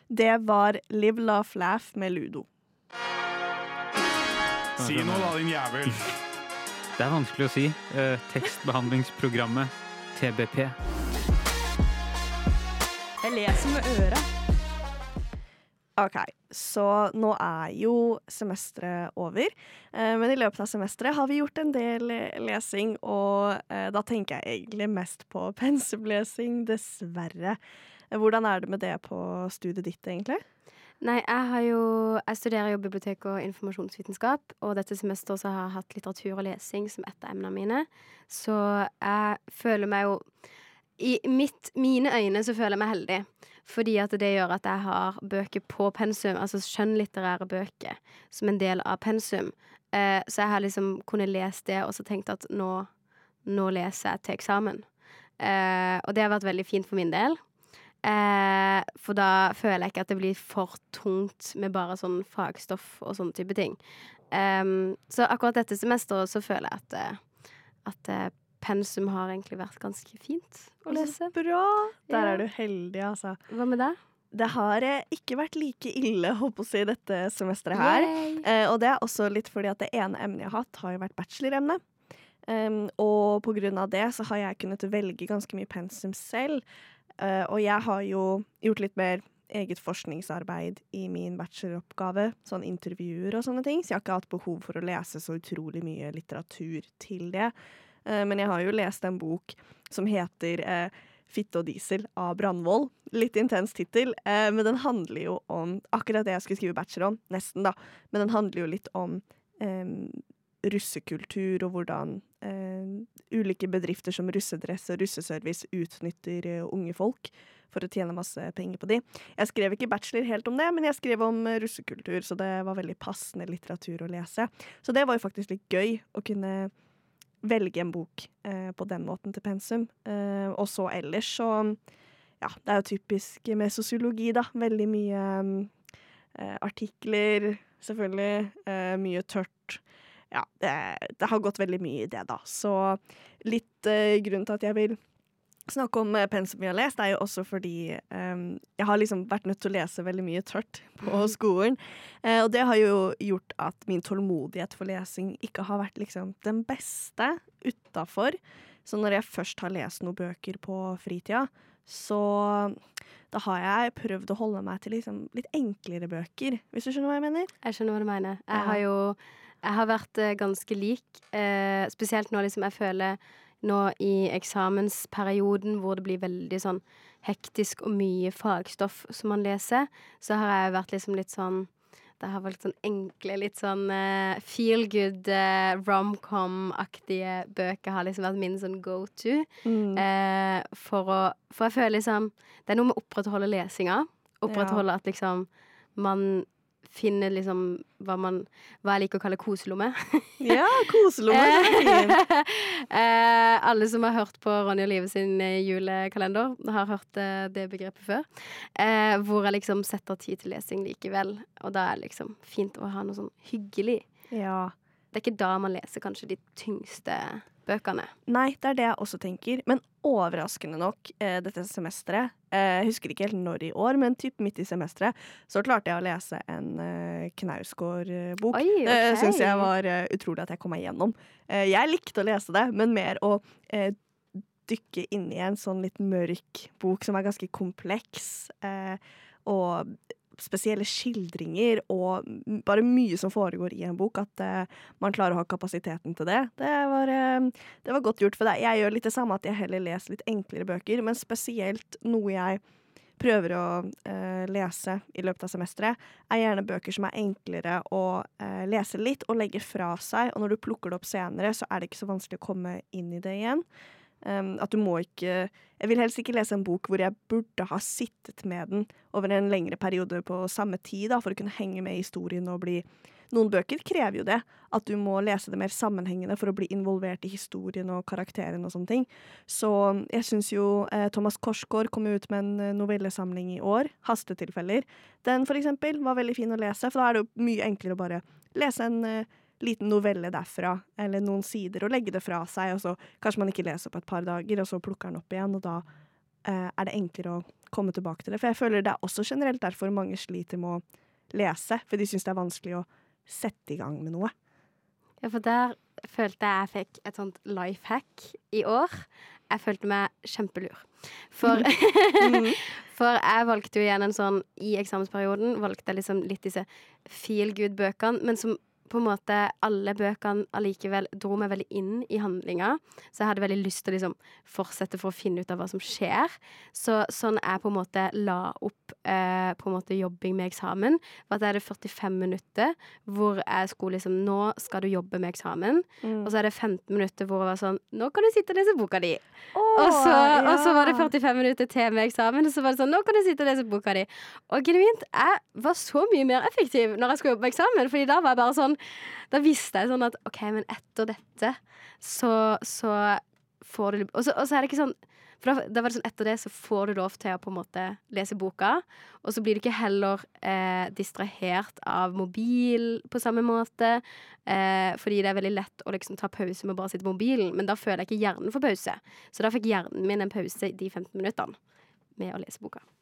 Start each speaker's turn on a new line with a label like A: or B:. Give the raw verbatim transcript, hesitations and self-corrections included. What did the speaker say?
A: Det var Live, Laugh, Laugh med Ludo.
B: Si noe da, din jævel.
C: Det er vanskelig å si. Eh, tekstbehandlingsprogrammet T B P.
D: Jeg leser med øra.
A: Ok, så nå er jo semesteret over, eh, men i løpet av semesteret har vi gjort en del lesing, og eh, da tenker jeg egentlig mest på pensumlesing, dessverre. Hvordan er det med det på studiet ditt, egentlig?
E: Nei, jeg har jo Jeg studerer jo bibliotek- og informasjonsvitenskap, og dette semesteret så har jeg hatt litteratur og lesing som et av emnene mine, så jeg føler meg jo I mitt, mine øyne så føler jeg meg heldig, fordi at det gjør at jeg har bøker på pensum, altså skjønnlitterære bøker, som en del av pensum. Eh, så jeg har liksom kunnet lese det, og så tenkt at nå, nå leser jeg til eksamen. Eh, og det har vært veldig fint for min del. Eh, for da føler jeg ikke at det blir for tungt med bare sånn fagstoff og sånne type ting. Um, så akkurat dette semesteret så føler jeg at, eh, at eh, pensum har egentlig vært ganske fint å lese.
A: Bra! Der
E: Ja.
A: er du heldig, altså.
E: Hva med deg?
A: Det har eh, ikke vært like ille, håper jeg å si, dette semesteret her. Eh, og det er også litt fordi at det ene emnet jeg har hatt, har jo vært bacheloremne. Um, og på grunn av det så har jeg kunnet velge ganske mye pensum selv. Uh, og jeg har jo gjort litt mer eget forskningsarbeid i min bacheloroppgave, sånn intervjuer og sånne ting, så jeg har ikke hatt behov for å lese så utrolig mye litteratur til det. Uh, men jeg har jo lest en bok som heter uh, Fitte og diesel av Brandvold. Litt intens tittel, uh, men den handler jo om akkurat det jeg skulle skrive bachelor om, nesten da, men den handler jo litt om um, russekultur og hvordan uh, ulike bedrifter som russedress og russeservice utnytter uh, unge folk for å tjene masse penger på de. Jeg skrev ikke bachelor helt om det, men jeg skrev om uh, russekultur, så det var veldig passende litteratur å lese. Så det var jo faktisk litt gøy å kunne velge en bok uh, på den måten til pensum. Uh, og så ellers så, ja, det er jo typisk med sosiologi da, veldig mye um, uh, artikler, selvfølgelig, uh, mye tørt. Ja, det, det har gått veldig mye i det da, så litt uh, grunn til at jeg vil snakke om uh, pensum jeg har lest, er jo også fordi um, jeg har liksom vært nødt til å lese veldig mye tørt på skolen, uh, og det har jo gjort at min tålmodighet for lesing ikke har vært liksom den beste utenfor, så når jeg først har lest noen bøker på fritida, så da har jeg prøvd å holde meg til liksom litt enklere bøker, hvis du skjønner hva jeg mener?
E: Jeg skjønner hva du mener. Jeg
A: Ja.
E: har jo Jeg har vært eh, ganske lik, eh, spesielt nå liksom jeg føler nå i eksamensperioden hvor det blir veldig sånn hektisk og mye fagstoff som man leser, så har jeg vært liksom litt sånn, det har vært sånn enkle, litt sånn eh, feel good, eh, rom-com-aktige bøker har liksom vært min sånn go-to,
A: Mm.
E: eh, for å, for jeg føler liksom, det er noe med å opprettholde lesinga, opprettholde at liksom man finner liksom hva man, hva jeg liker å kalle koselomme.
A: Ja, koselomme, det er fint.
E: eh, alle som har hørt på Ronny og Live sin eh, julekalender, har hørt eh, det begrepet før. Eh, hvor jeg liksom setter tid til lesing likevel. Og da er det liksom fint å ha noe sånn hyggelig.
A: Ja.
E: Det er ikke da man leser kanskje de tyngste bøkene.
A: Nei, det er det jeg også tenker. Men overraskende nok, eh, dette semesteret, eh, jeg husker ikke helt når i år, men typ midt i semesteret, så klarte jeg å lese en eh, Knausgård-bok.
E: Oi,
A: Det
E: ok.
A: synes jeg var eh, utrolig at jeg kom meg gjennom. Eh, jeg likte å lese det, men mer å eh, dykke inn i en sånn litt mørk bok som er ganske kompleks, eh, og spesielle skildringer og m- bare mye som foregår i en bok, at eh, man klarer å ha kapasiteten til det. Det var, eh, det var godt gjort for deg. Jeg gjør litt det samme, at jeg heller leser litt enklere bøker, men spesielt noe jeg prøver å eh, lese i løpet av semesteret, er gjerne bøker som er enklere å eh, lese litt og legge fra seg, og når du plukker det opp senere, så er det ikke så vanskelig å komme inn i det igjen. Um, at du må ikke Jeg vil helst ikke lese en bok hvor jeg burde ha sittet med den over en lengre periode på samme tid, da, for å kunne henge med i historien og bli Noen bøker krever jo det, at du må lese det mer sammenhengende for å bli involvert i historien og karakteren og sånne ting. Så jeg syns jo eh, Thomas Korsgaard kom ut med en eh, novellesamling i år, Hastetilfeller. Den for eksempel var veldig fin å lese, for da er det jo mye enklere å bare lese en eh, liten novelle derfra, eller noen sider, og legge det fra seg, og så kanskje man ikke leser på et par dager, og så plukker den opp igjen, og da eh, er det enklere å komme tilbake til det. For jeg føler det er også generelt derfor mange sliter med å lese, for de synes det er vanskelig å sette i gang med noe.
E: Ja, for der følte jeg jeg fikk et sånt lifehack i år. Jeg følte meg kjempelur. For, mm. for jeg valgte jo igjen en sånn, i eksamensperioden, valgte jeg liksom litt disse feel good-bøkene, men som på en måte alle bøkene allikevel dro meg veldig inn i handlinga. Så jeg hadde veldig lyst til å liksom fortsette for å finne ut av hva som skjer. Så sånn jeg på en måte la opp eh, på en måte jobbing med eksamen, var at jeg hadde førtifem minutter hvor jeg skulle liksom, nå skal du jobbe med eksamen. Mm. Og så er det femten minutter hvor jeg var sånn, nå kan du sitte og lese boka di. Oh, og, så, ja. og så var det førtifem minutter til med eksamen, og så var det sånn, nå kan du sitte og lese boka di. Og genuint, jeg var så mye mer effektiv når jeg skulle jobbe med eksamen, fordi da var jeg bare sånn, da visste jeg sånn at ok, men etter dette så, så får du og så, og så er det ikke sånn, for da, da var det sånn etter det så får du lov til å på en måte lese boka, og så blir du ikke heller eh, distrahert av mobil på samme måte, eh, fordi det er veldig lett å liksom ta pause med å bare sitte på mobilen, men da føler jeg ikke hjernen for pause, så da fikk hjernen min en pause i de femten minuttene med å lese boka.